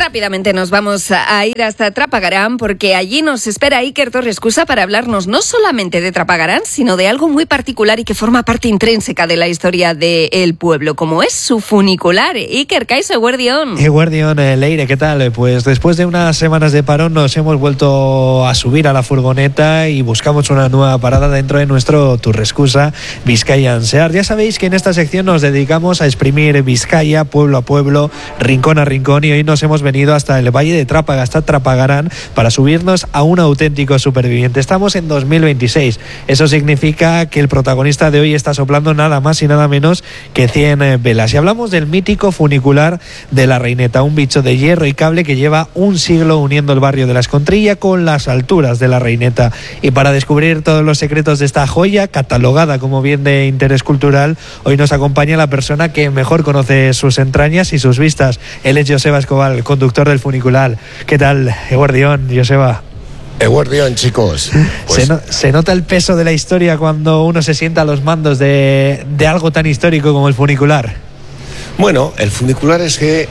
Rápidamente nos vamos a ir hasta Trapagarán porque allí nos espera Iker Torrescusa para hablarnos no solamente de Trapagarán, sino de algo muy particular y que forma parte intrínseca de la historia del pueblo, como es su funicular. Iker, kaixo, eguerdión. Eguerdión, Leire, ¿qué tal? Pues después de unas semanas de parón nos hemos vuelto a subir a la furgoneta y buscamos una nueva parada dentro de nuestro Torrescusa Bizkaian Zehar. Ya sabéis que en esta sección nos dedicamos a exprimir Vizcaya pueblo a pueblo, rincón a rincón, y hoy nos hemos venido hasta el Valle de Trápaga, hasta Trapagarán, para subirnos a un auténtico superviviente. Estamos en 2026. Eso significa que el protagonista de hoy está soplando nada más y nada menos que 100 velas. Y hablamos del mítico funicular de la Reineta, un bicho de hierro y cable que lleva un siglo uniendo el barrio de la Escontrilla con las alturas de la Reineta. Y para descubrir todos los secretos de esta joya, catalogada como bien de interés cultural, hoy nos acompaña la persona que mejor conoce sus entrañas y sus vistas. Él es Joseba Escobar, conductor del funicular. ¿Qué tal, eguerdión, Joseba? Eguerdión, chicos. Pues se nota el peso de la historia cuando uno se sienta a los mandos de algo tan histórico como el funicular. Bueno, el funicular es que,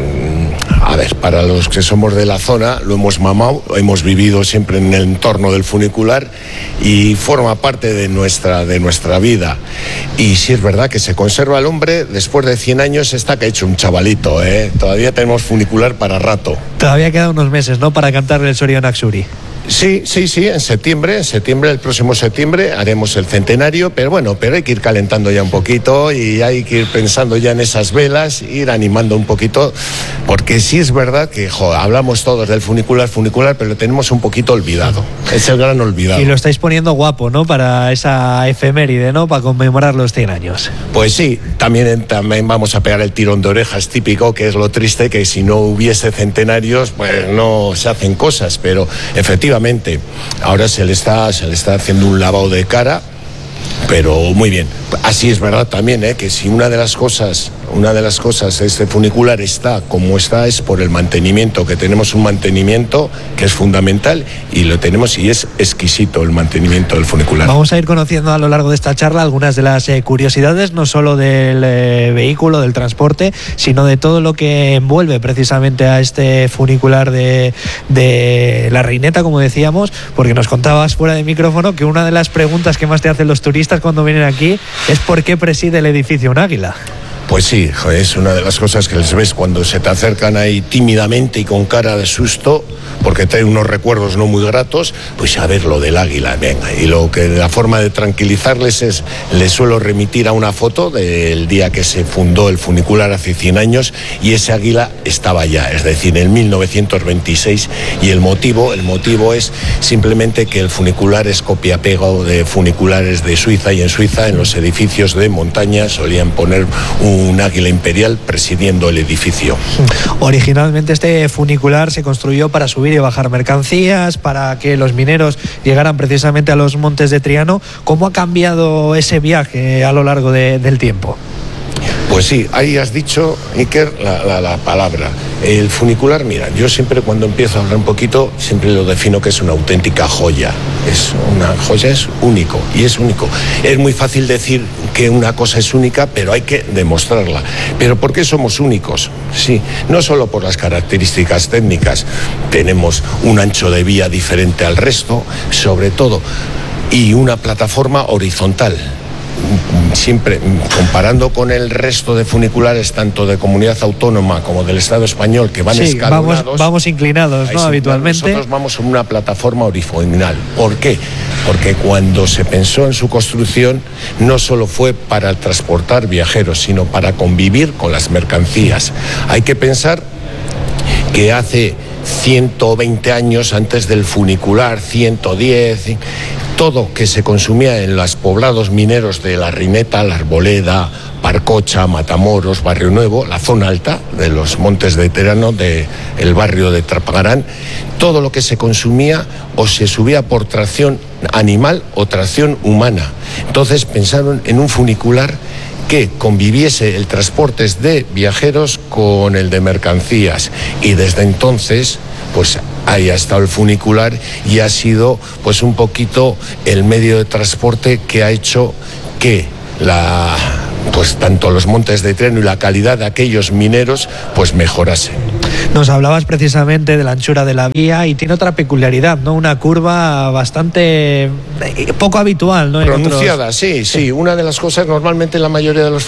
a ver, para los que somos de la zona, lo hemos mamado, hemos vivido siempre en el entorno del funicular y forma parte de nuestra vida. Y sí es verdad que se conserva el hombre, después de 100 años está que ha hecho un chavalito, ¿eh? Todavía tenemos funicular para rato. Todavía quedan unos meses, ¿no?, para cantarle el Zorionak Zuri. Sí, en septiembre, el próximo septiembre haremos el centenario, pero hay que ir calentando ya un poquito y hay que ir pensando ya en esas velas, ir animando un poquito, porque sí es verdad que hablamos todos del funicular, pero lo tenemos un poquito olvidado, es el gran olvidado. Y lo estáis poniendo guapo, ¿no?, para esa efeméride, ¿no?, para conmemorar los 100 años. Pues sí, también vamos a pegar el tirón de orejas típico, que es lo triste, que si no hubiese centenarios, pues no se hacen cosas, pero efectivamente ahora se le está haciendo un lavado de cara, pero muy bien. Así es verdad también, que si una de las cosas de este funicular está como está, es por el mantenimiento, que tenemos un mantenimiento que es fundamental y lo tenemos, y es exquisito el mantenimiento del funicular. Vamos a ir conociendo a lo largo de esta charla algunas de las curiosidades, no solo del vehículo, del transporte, sino de todo lo que envuelve precisamente a este funicular de la Reineta, como decíamos, porque nos contabas fuera de micrófono que una de las preguntas que más te hacen los turistas cuando vienen aquí es ¿por qué preside el edificio un águila? Pues sí, es una de las cosas que les ves cuando se te acercan ahí tímidamente y con cara de susto, porque trae unos recuerdos no muy gratos, pues a ver lo del águila, venga. Y la forma de tranquilizarles es, les suelo remitir a una foto del día que se fundó el funicular hace 100 años, y ese águila estaba ya, es decir, en 1926, y el motivo es simplemente que el funicular es copia-pego de funiculares de Suiza, y en Suiza, en los edificios de montaña, solían poner un águila imperial presidiendo el edificio. Originalmente este funicular se construyó para subir y bajar mercancías, para que los mineros llegaran precisamente a los montes de Triano. ¿Cómo ha cambiado ese viaje a lo largo del tiempo? Pues sí, ahí has dicho, Iker, la palabra. El funicular, mira, yo siempre cuando empiezo a hablar un poquito, siempre lo defino que es una auténtica joya. Es una joya, es único, y es único. Es muy fácil decir que una cosa es única, pero hay que demostrarla. ¿Pero por qué somos únicos? Sí, no solo por las características técnicas, tenemos un ancho de vía diferente al resto, sobre todo, y una plataforma horizontal. Siempre comparando con el resto de funiculares, tanto de comunidad autónoma como del Estado español, que van escalonados, vamos inclinados, ¿no?, habitualmente. Nosotros vamos en una plataforma horizontal. ¿Por qué? Porque cuando se pensó en su construcción, no solo fue para transportar viajeros, sino para convivir con las mercancías. Hay que pensar que hace 120 años, antes del funicular, 110, todo que se consumía en los poblados mineros de la Reineta, la Arboleda, Parcocha, Matamoros, Barrio Nuevo, la zona alta de los montes de Terano, del barrio de Trapagarán, todo lo que se consumía o se subía por tracción animal o tracción humana. Entonces pensaron en un funicular que conviviese el transporte de viajeros con el de mercancías, y desde entonces pues ahí ha estado el funicular y ha sido pues un poquito el medio de transporte que ha hecho que pues tanto los montes de Triano y la calidad de aquellos mineros pues mejorase. Nos hablabas precisamente de la anchura de la vía y tiene otra peculiaridad, ¿no? Una curva bastante poco habitual, ¿no? Pronunciada, sí. Una de las cosas, normalmente la mayoría de los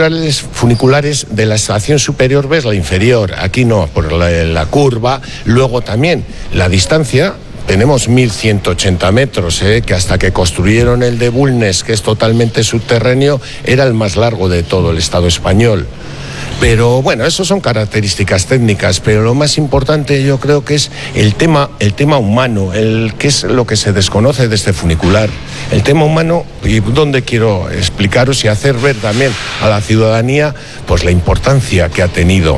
funiculares de la estación superior ves la inferior. Aquí no, por la curva. Luego también la distancia. Tenemos 1.180 metros, que hasta que construyeron el de Bulnes, que es totalmente subterráneo, era el más largo de todo el Estado español. Pero bueno, eso son características técnicas, pero lo más importante yo creo que es el tema humano, que es lo que se desconoce de este funicular. El tema humano, y donde quiero explicaros y hacer ver también a la ciudadanía pues la importancia que ha tenido.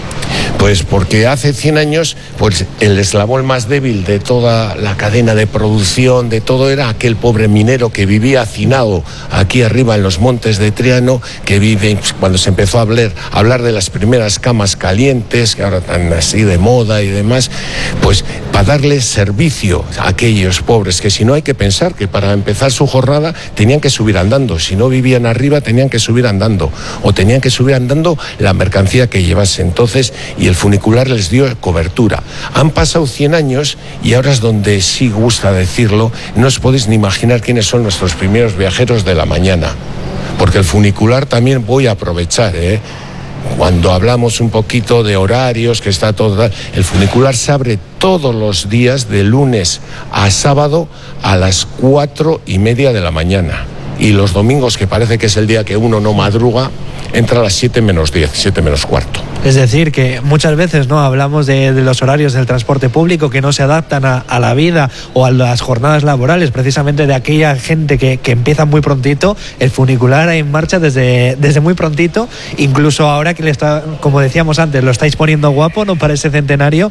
Pues porque hace 100 años, pues el eslabón más débil de toda la cadena de producción, de todo, era aquel pobre minero que vivía hacinado aquí arriba en los montes de Triano, que vive, cuando se empezó a hablar de las primeras camas calientes, que ahora están así de moda y demás, pues para darles servicio a aquellos pobres, que si no hay que pensar que para empezar su jornada tenían que subir andando, si no vivían arriba tenían que subir andando, o tenían que subir andando la mercancía que llevase. Entonces, y el funicular les dio cobertura. Han pasado 100 años y ahora es donde sí gusta decirlo, no os podéis ni imaginar quiénes son nuestros primeros viajeros de la mañana, porque el funicular también voy a aprovechar, cuando hablamos un poquito de horarios, que está todo, el funicular se abre todos los días de lunes a sábado a las 4:30 de la mañana, y los domingos, que parece que es el día que uno no madruga, entra a las 7 menos 10, 7 menos cuarto. Es decir, que muchas veces no hablamos de los horarios del transporte público que no se adaptan a la vida o a las jornadas laborales, precisamente de aquella gente que empieza muy prontito. El funicular en marcha desde muy prontito, incluso ahora que como decíamos antes, lo estáis poniendo guapo, ¿no? Para ese centenario,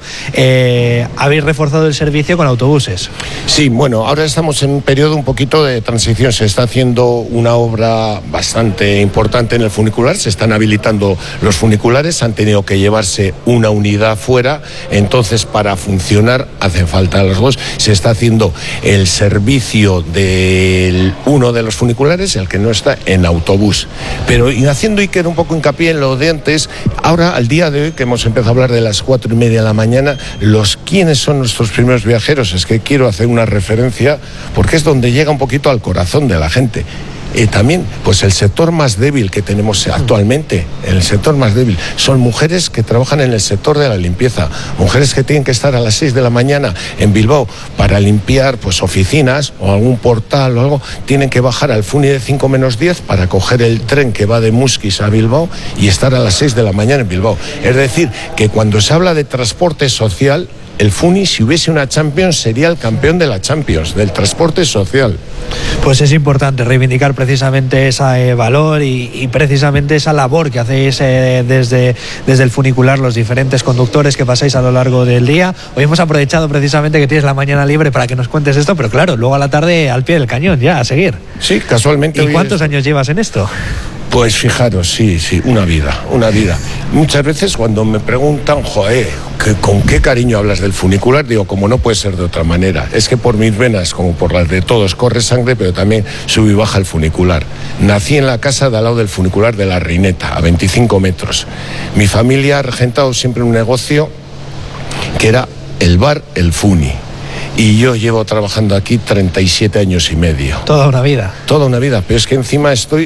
habéis reforzado el servicio con autobuses. Sí, bueno, ahora estamos en un periodo un poquito de transición. Se está haciendo una obra bastante importante en el funicular, se están habilitando los funiculares, han tenido que llevarse una unidad fuera, entonces para funcionar hacen falta los dos. Se está haciendo el servicio de uno de los funiculares, el que no está, en autobús. Pero y haciendo Iker un poco hincapié en lo de antes, ahora al día de hoy que hemos empezado a hablar de las 4:30 de la mañana, ¿quiénes son nuestros primeros viajeros? Es que quiero hacer una referencia porque es donde llega un poquito al corazón de la gente. También, pues el sector más débil que tenemos actualmente, el sector más débil, son mujeres que trabajan en el sector de la limpieza, mujeres que tienen que estar a las 6 de la mañana en Bilbao para limpiar pues oficinas o algún portal o algo, tienen que bajar al Funi de 5 menos 10 para coger el tren que va de Musquis a Bilbao y estar a las 6 de la mañana en Bilbao. Es decir, que cuando se habla de transporte social, el Funi, si hubiese una Champions, sería el campeón de la Champions, del transporte social. Pues es importante reivindicar precisamente ese valor y precisamente esa labor que hacéis desde el funicular, los diferentes conductores que pasáis a lo largo del día. Hoy hemos aprovechado precisamente que tienes la mañana libre para que nos cuentes esto, pero claro, luego a la tarde al pie del cañón ya, a seguir. Sí, casualmente. ¿Y cuántos años llevas en esto? Pues fijaros, sí, una vida. Muchas veces cuando me preguntan, ¿con qué cariño hablas del funicular? Digo, como no puede ser de otra manera. Es que por mis venas, como por las de todos, corre sangre, pero también sube y baja el funicular. Nací en la casa de al lado del funicular de La Reineta, a 25 metros. Mi familia ha regentado siempre un negocio que era el bar El Funi. Y yo llevo trabajando aquí 37 años y medio. Toda una vida, pero es que encima estoy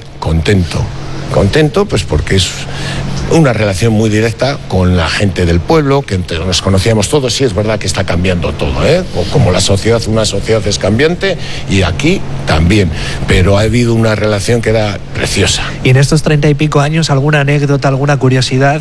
contento pues porque es una relación muy directa con la gente del pueblo, que nos conocíamos todos. Sí, es verdad que está cambiando todo, como la sociedad, una sociedad es cambiante, y aquí también, pero ha habido una relación que era preciosa. Y en estos 30 y pico años, ¿alguna anécdota, alguna curiosidad?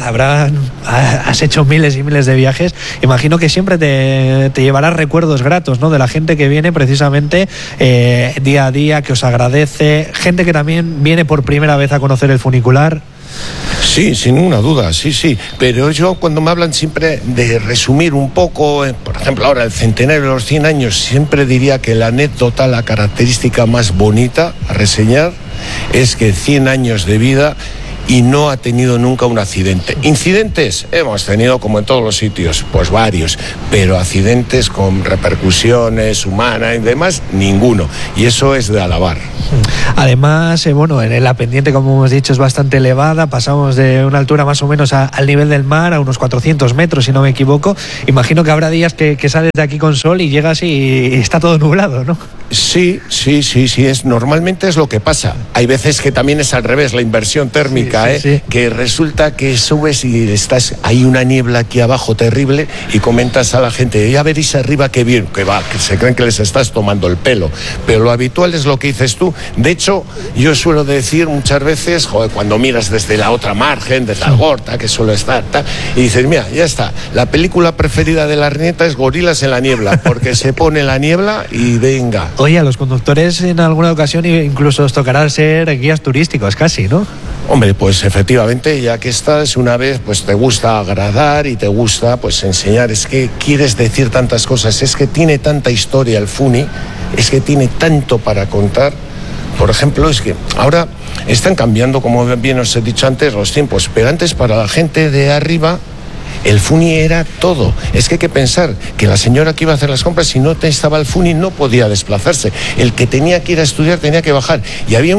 Has hecho miles y miles de viajes, imagino que siempre te llevarás recuerdos gratos, ¿no? De la gente que viene precisamente día a día, que os agradece, gente que también viene por primera vez a conocer el funicular. Sí, sin ninguna duda, sí. Pero yo, cuando me hablan siempre de resumir un poco, por ejemplo, ahora el centenario de los 100 años, siempre diría que la anécdota, la característica más bonita a reseñar, es que 100 años de vida y no ha tenido nunca un accidente. Incidentes hemos tenido como en todos los sitios, pues varios, pero accidentes con repercusiones humanas y demás, ninguno. Y eso es de alabar. Además, en la pendiente, como hemos dicho, es bastante elevada. Pasamos de una altura más o menos al nivel del mar, a unos 400 metros, si no me equivoco. Imagino que habrá días que sales de aquí con sol y llegas y está todo nublado, ¿no? Sí, normalmente es lo que pasa. Hay veces que también es al revés, la inversión térmica, sí. Que resulta que subes y hay una niebla aquí abajo terrible y comentas a la gente, ya veréis arriba qué bien, que se creen que les estás tomando el pelo. Pero lo habitual es lo que dices tú. De hecho, yo suelo decir muchas veces, cuando miras desde la otra margen, desde Algorta, que suelo estar, y dices, mira, ya está, la película preferida de la Reineta es Gorilas en la niebla, porque se pone la niebla y venga. Oye, a los conductores en alguna ocasión incluso os tocará ser guías turísticos casi, ¿no? Hombre, pues efectivamente, ya que estás una vez, pues te gusta agradar y te gusta pues enseñar. Es que quieres decir tantas cosas, es que tiene tanta historia el Funi, es que tiene tanto para contar. Por ejemplo, es que ahora están cambiando, como bien os he dicho antes, los tiempos, pero antes para la gente de arriba el Funi era todo. Es que hay que pensar que la señora que iba a hacer las compras, si no estaba el Funi, no podía desplazarse. El que tenía que ir a estudiar tenía que bajar. Y había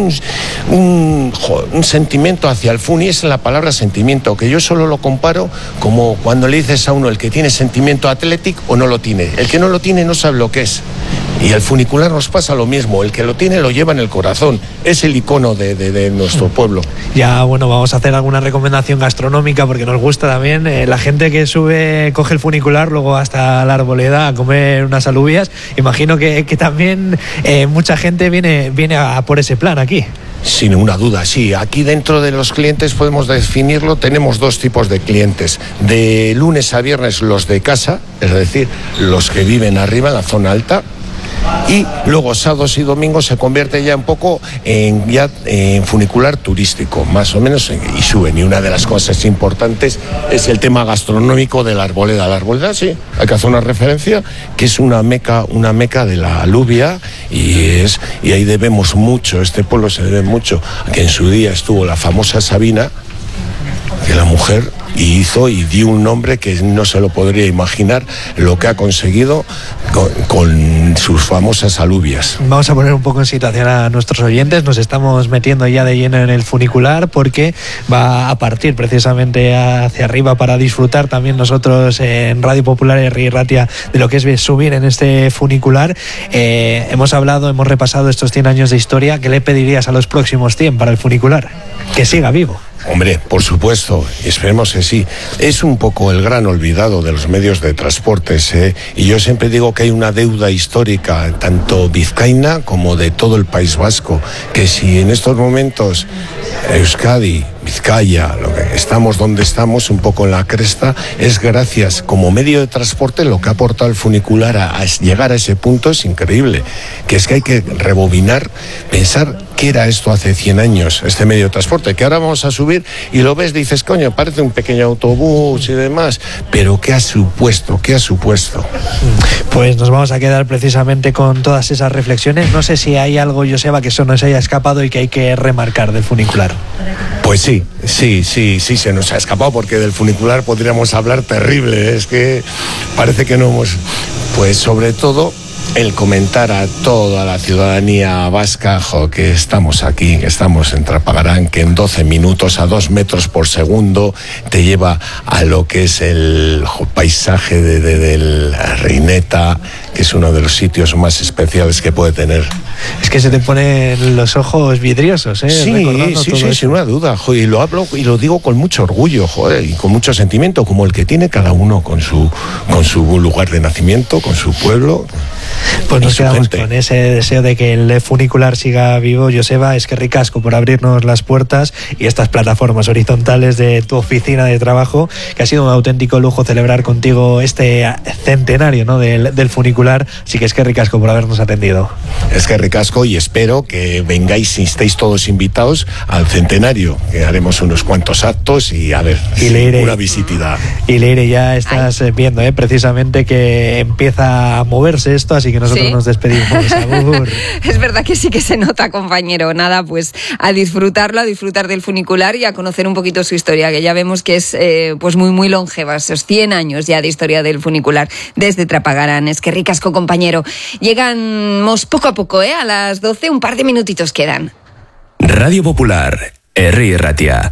un sentimiento hacia el Funi, es la palabra sentimiento, que yo solo lo comparo como cuando le dices a uno el que tiene sentimiento atlético o no lo tiene. El que no lo tiene no sabe lo que es. Y al funicular nos pasa lo mismo, el que lo tiene lo lleva en el corazón, es el icono de nuestro pueblo. Ya, vamos a hacer alguna recomendación gastronómica porque nos gusta también. La gente que sube, coge el funicular, luego hasta la Arboleda a comer unas alubias. Imagino que también mucha gente viene a por ese plan aquí. Sin ninguna duda, sí. Aquí dentro de los clientes podemos definirlo, tenemos dos tipos de clientes. De lunes a viernes los de casa, es decir, los que viven arriba en la zona alta. Y luego sábados y domingos se convierte ya un poco en funicular turístico, más o menos, y suben. Y una de las cosas importantes es el tema gastronómico de la Arboleda. La Arboleda, sí, hay que hacer una referencia, que es una meca de la alubia, y ahí debemos mucho, este pueblo se debe mucho, que en su día estuvo la famosa Sabina, que la mujer hizo y dio un nombre que no se lo podría imaginar lo que ha conseguido con sus famosas alubias. Vamos a poner un poco en situación a nuestros oyentes. Nos estamos metiendo ya de lleno en el funicular porque va a partir precisamente hacia arriba para disfrutar también nosotros en Radio Popular y Ratia de lo que es subir en este funicular. Hemos repasado estos 100 años de historia. ¿Qué le pedirías a los próximos 100 para el funicular? Que siga vivo. Hombre, por supuesto, y esperemos que sí. Es un poco el gran olvidado de los medios de transportes, y yo siempre digo que hay una deuda histórica, tanto vizcaína como de todo el País Vasco, que si en estos momentos Euskadi, Vizcaya, estamos donde estamos, un poco en la cresta, es gracias como medio de transporte lo que ha aportado el funicular a llegar a ese punto. Es increíble, que es que hay que rebobinar, pensar qué era esto hace 100 años, este medio de transporte, que ahora vamos a subir y lo ves, dices, coño, parece un pequeño autobús y demás, pero ¿qué ha supuesto? Pues nos vamos a quedar precisamente con todas esas reflexiones. No sé si hay algo, Joseba, que eso nos haya escapado y que hay que remarcar del funicular. Pues sí, se nos ha escapado, porque del funicular podríamos hablar terrible, es que parece que no hemos... Pues sobre todo el comentar a toda la ciudadanía vasca, que estamos aquí, que estamos en Trapagarán, que en 12 minutos a 2 metros por segundo te lleva a lo que es el paisaje de la Reineta, que es uno de los sitios más especiales que puede tener. Es que se te ponen los ojos vidriosos, Sí, sin una duda, y lo hablo y lo digo con mucho orgullo, y con mucho sentimiento, como el que tiene cada uno con su lugar de nacimiento, con su pueblo. Pues nos quedamos con ese deseo de que el funicular siga vivo. Joseba, es que ricasco por abrirnos las puertas y estas plataformas horizontales de tu oficina de trabajo, que ha sido un auténtico lujo celebrar contigo este centenario, ¿no?, del funicular. funicular. Así que es que ricasco por habernos atendido. Es que ricasco, y espero que vengáis y estéis todos invitados al centenario, que haremos unos cuantos actos y a ver, y Leire, una visitita. Y Leire, ya estás viendo precisamente que empieza a moverse esto, así que nosotros nos despedimos. Agur. Es verdad que sí que se nota, compañero. Nada, pues a disfrutarlo, a disfrutar del funicular y a conocer un poquito su historia, que ya vemos que es pues muy, muy longeva, esos 100 años ya de historia del funicular desde Trapagarán. Es que ricasco, compañero. Llegamos poco a poco, a las 12, un par de minutitos quedan. Radio Popular, Herri Ratia.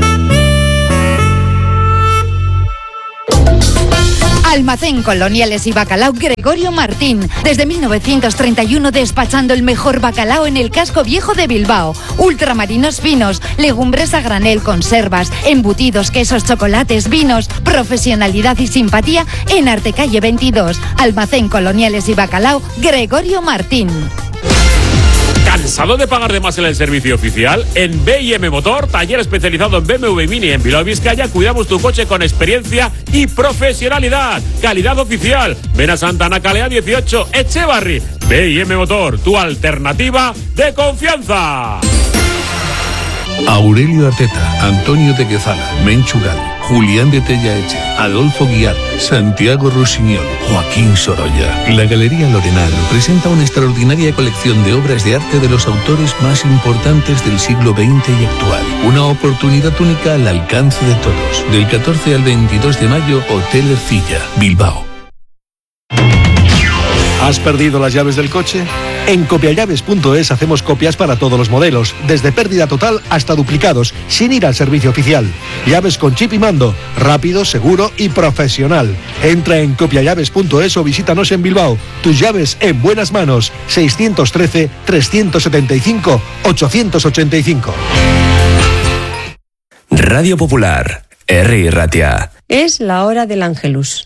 Almacén Coloniales y Bacalao Gregorio Martín. Desde 1931 despachando el mejor bacalao en el casco viejo de Bilbao. Ultramarinos finos, legumbres a granel, conservas, embutidos, quesos, chocolates, vinos. Profesionalidad y simpatía en Artecalle 22. Almacén Coloniales y Bacalao Gregorio Martín. ¿Cansado de pagar de más en el servicio oficial? En B&M Motor, taller especializado en BMW Mini en Bilbao, Vizcaya, cuidamos tu coche con experiencia y profesionalidad. Calidad oficial. Ven a Santana Calea 18, Echevarri. B&M Motor, tu alternativa de confianza. Aurelio Arteta, Antonio de Quezala, Menchugal, Julián de Tellaeche, Adolfo Guiar, Santiago Rusiñol, Joaquín Sorolla. La Galería Lorenal presenta una extraordinaria colección de obras de arte de los autores más importantes del siglo XX y actual. Una oportunidad única al alcance de todos. Del 14 al 22 de mayo, Hotel Ercilla, Bilbao. ¿Has perdido las llaves del coche? En copiallaves.es hacemos copias para todos los modelos, desde pérdida total hasta duplicados, sin ir al servicio oficial. Llaves con chip y mando, rápido, seguro y profesional. Entra en copiallaves.es o visítanos en Bilbao. Tus llaves en buenas manos. 613-375-885. Radio Popular, Herri Ratia. Es la hora del Ángelus.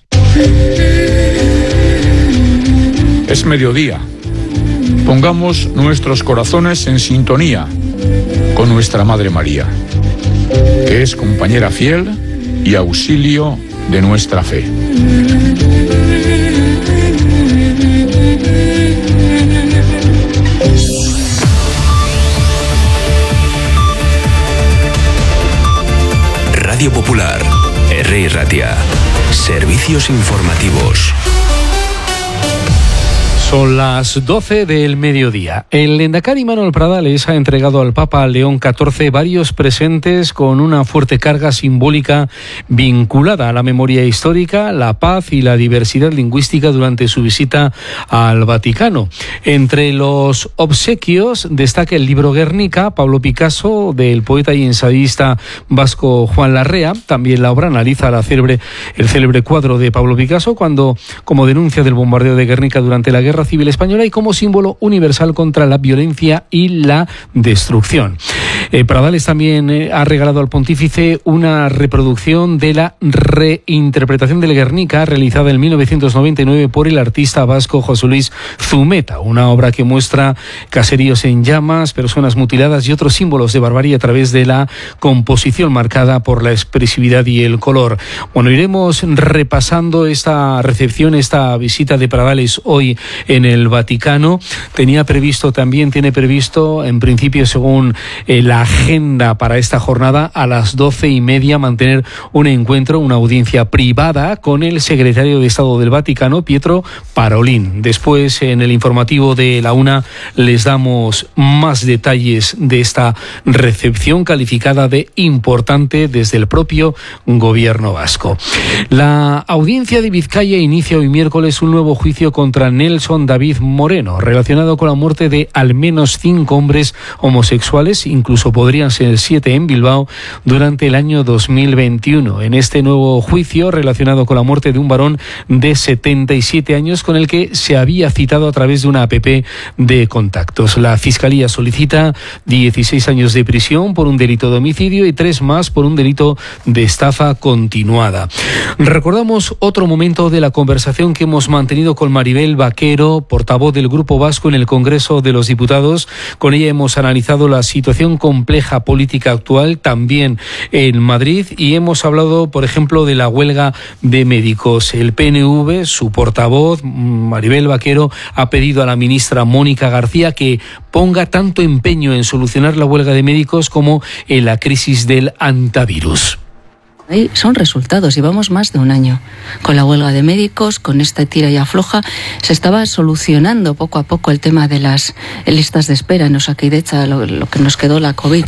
Es mediodía. Pongamos nuestros corazones en sintonía con nuestra Madre María, que es compañera fiel y auxilio de nuestra fe. Radio Popular, Herri Ratia. Servicios informativos. Son las 12 del mediodía. El Lehendakari Manuel Pradales ha entregado al Papa León XIV varios presentes con una fuerte carga simbólica vinculada a la memoria histórica, la paz y la diversidad lingüística durante su visita al Vaticano. Entre los obsequios destaca el libro Guernica, Pablo Picasso, del poeta y ensayista vasco Juan Larrea. También la obra analiza el célebre cuadro de Pablo Picasso como denuncia del bombardeo de Guernica durante la Guerra Civil Española y como símbolo universal contra la violencia y la destrucción. Pradales también ha regalado al pontífice una reproducción de la reinterpretación del Guernica realizada en 1999 por el artista vasco José Luis Zumeta, una obra que muestra caseríos en llamas, personas mutiladas y otros símbolos de barbarie a través de la composición marcada por la expresividad y el color. Bueno, iremos repasando esta recepción, esta visita de Pradales hoy en el Vaticano. Tiene previsto, en principio, según la agenda para esta jornada, a las 12:30 mantener un encuentro, una audiencia privada con el secretario de Estado del Vaticano, Pietro Parolin. Después, en el informativo de la 1, les damos más detalles de esta recepción calificada de importante desde el propio gobierno vasco. La audiencia de Vizcaya inicia hoy miércoles un nuevo juicio contra Nelson David Moreno, relacionado con la muerte de al menos 5 hombres homosexuales, incluso podrían ser 7 en Bilbao, durante el año 2021. En este nuevo juicio, relacionado con la muerte de un varón de 77 años con el que se había citado a través de una app de contactos. La Fiscalía solicita 16 años de prisión por un delito de homicidio y 3 más por un delito de estafa continuada. Recordamos otro momento de la conversación que hemos mantenido con Maribel Vaquero, portavoz del Grupo Vasco en el Congreso de los Diputados. Con ella hemos analizado la situación con compleja política actual también en Madrid, y hemos hablado, por ejemplo, de la huelga de médicos. El PNV, su portavoz, Maribel Vaquero, ha pedido a la ministra Mónica García que ponga tanto empeño en solucionar la huelga de médicos como en la crisis del antivirus. Ahí son resultados, llevamos más de un año con la huelga de médicos, con esta tira y afloja. Se estaba solucionando poco a poco el tema de las listas de espera en Osakidetza, lo que nos quedó la COVID,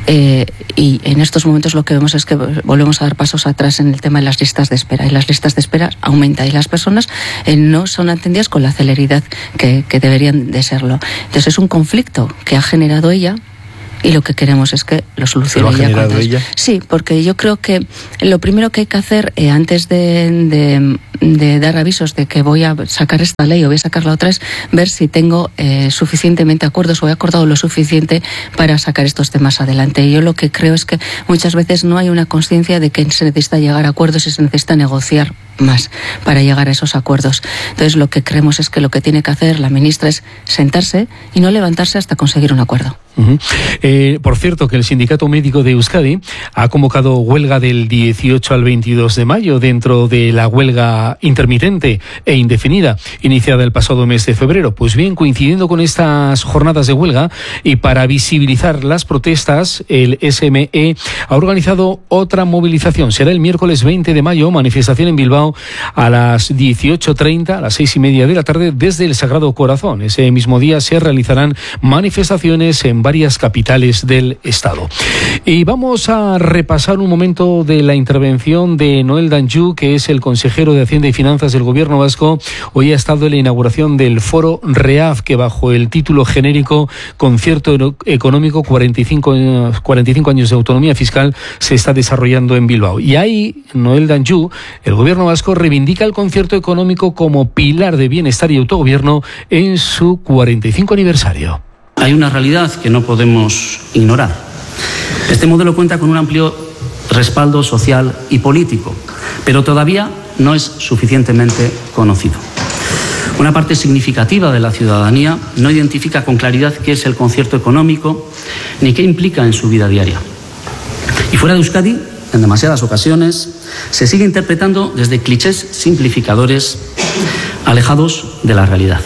y en estos momentos lo que vemos es que volvemos a dar pasos atrás en el tema de las listas de espera, y las listas de espera aumentan y las personas no son atendidas con la celeridad que deberían de serlo. Entonces es un conflicto que ha generado ella, y lo que queremos es que lo solucione ella. Sí, porque yo creo que lo primero que hay que hacer antes de dar avisos de que voy a sacar esta ley o voy a sacar la otra es ver si tengo suficientemente acuerdos o he acordado lo suficiente para sacar estos temas adelante. Y yo lo que creo es que muchas veces no hay una conciencia de que se necesita llegar a acuerdos y se necesita negociar más para llegar a esos acuerdos. Entonces lo que creemos es que lo que tiene que hacer la ministra es sentarse y no levantarse hasta conseguir un acuerdo. Por cierto, que el Sindicato Médico de Euskadi ha convocado huelga del 18 al 22 de mayo dentro de la huelga intermitente e indefinida iniciada el pasado mes de febrero. Pues bien, coincidiendo con estas jornadas de huelga y para visibilizar las protestas, el SME ha organizado otra movilización. Será el miércoles 20 de mayo, manifestación en Bilbao a las 18:30, a las 6:30 de la tarde, desde el Sagrado Corazón. Ese mismo día se realizarán manifestaciones en varias capitales del Estado. Y vamos a repasar un momento de la intervención de Noel Danjou, que es el consejero de Hacienda y Finanzas del Gobierno vasco. Hoy ha estado en la inauguración del Foro REAF, que bajo el título genérico Concierto Económico 45 años de autonomía fiscal se está desarrollando en Bilbao. Y ahí, Noel Danjou, el Gobierno vasco reivindica el concierto económico como pilar de bienestar y autogobierno en su 45 aniversario. Hay una realidad que no podemos ignorar. Este modelo cuenta con un amplio respaldo social y político, pero todavía no es suficientemente conocido. Una parte significativa de la ciudadanía no identifica con claridad qué es el concierto económico ni qué implica en su vida diaria. Y fuera de Euskadi, en demasiadas ocasiones, se sigue interpretando desde clichés simplificadores alejados de la realidad.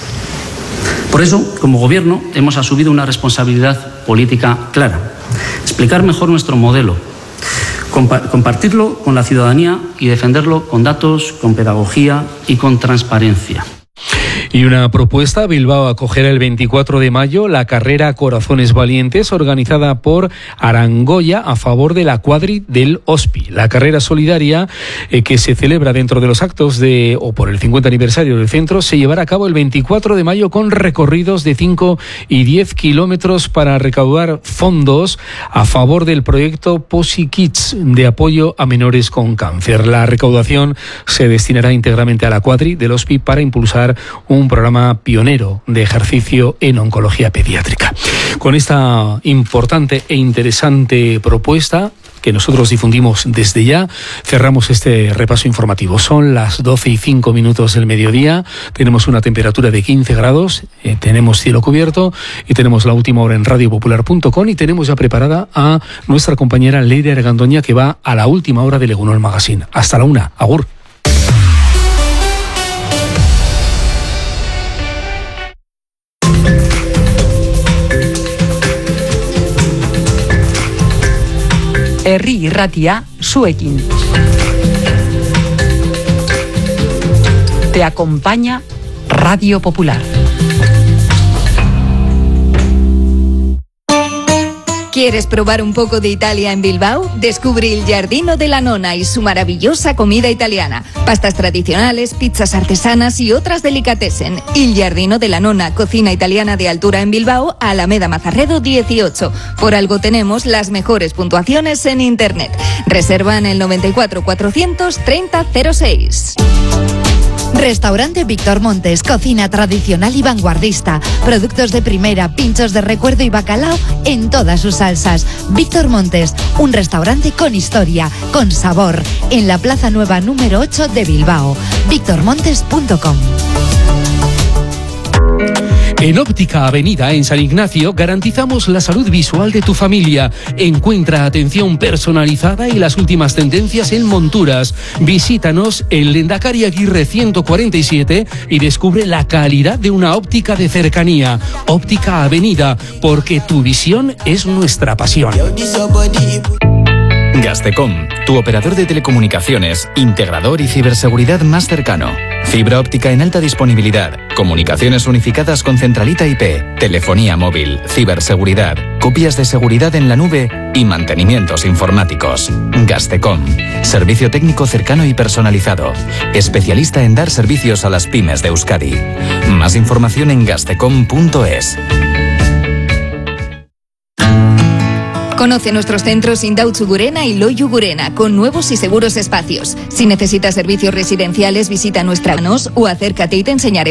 Por eso, como Gobierno, hemos asumido una responsabilidad política clara: explicar mejor nuestro modelo, compartirlo con la ciudadanía y defenderlo con datos, con pedagogía y con transparencia. Y una propuesta: Bilbao acogerá el 24 de mayo la carrera Corazones Valientes, organizada por Arangoya a favor de la Cuadri del Hospi. La carrera solidaria que se celebra dentro de los actos por el 50 aniversario del centro se llevará a cabo el 24 de mayo con recorridos de 5 y 10 kilómetros para recaudar fondos a favor del proyecto POSI Kids de apoyo a menores con cáncer. La recaudación se destinará íntegramente a la Cuadri del Hospi para impulsar un programa pionero de ejercicio en oncología pediátrica. Con esta importante e interesante propuesta que nosotros difundimos desde ya, cerramos este repaso informativo. Son las 12:05 del mediodía, tenemos una temperatura de 15 grados, tenemos cielo cubierto y tenemos la última hora en radiopopular.com, y tenemos ya preparada a nuestra compañera Leire Argandoña, que va a la última hora de Egun On Magazine. Hasta la 1. Agur. Herri Irratia, zuekin. Te acompaña Radio Popular. ¿Quieres probar un poco de Italia en Bilbao? Descubre il Giardino della Nonna y su maravillosa comida italiana. Pastas tradicionales, pizzas artesanas y otras delicatessen. Il Giardino della Nonna, cocina italiana de altura en Bilbao, Alameda Mazarredo 18. Por algo tenemos las mejores puntuaciones en Internet. Reserva en el 94 430 06. Restaurante Víctor Montes, cocina tradicional y vanguardista, productos de primera, pinchos de recuerdo y bacalao en todas sus salsas. Víctor Montes, un restaurante con historia, con sabor, en la Plaza Nueva número 8 de Bilbao. victormontes.com. En Óptica Avenida, en San Ignacio, garantizamos la salud visual de tu familia. Encuentra atención personalizada y las últimas tendencias en monturas. Visítanos en Lendakari Aguirre 147 y descubre la calidad de una óptica de cercanía. Óptica Avenida, porque tu visión es nuestra pasión. Gastecom, tu operador de telecomunicaciones, integrador y ciberseguridad más cercano. Fibra óptica en alta disponibilidad, comunicaciones unificadas con centralita IP, telefonía móvil, ciberseguridad, copias de seguridad en la nube y mantenimientos informáticos. Gastecom, servicio técnico cercano y personalizado, especialista en dar servicios a las pymes de Euskadi. Más información en gastecom.es. Conoce nuestros centros Indautxu Gurena y Loiu Gurena, con nuevos y seguros espacios. Si necesitas servicios residenciales, visita nuestra o acércate y te enseñaremos